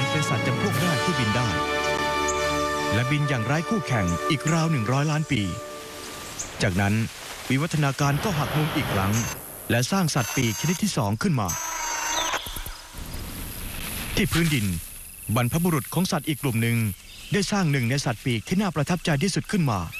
เป็นสัตว์จำพวกแรกที่บินได้และบินอย่างไร้คู่แข่งอีกราว100 ล้านปีจากนั้นวิวัฒนาการก็หักมุมอีกครั้งและสร้างสัตว์ปีกชนิดที่2ขึ้นมาที่พื้นดินบรรพบุรุษของสัตว์อีกกลุ่มหนึ่งได้สร้างหนึ่งในสัตว์ปีกที่น่าประทับใจที่สุดขึ้นมา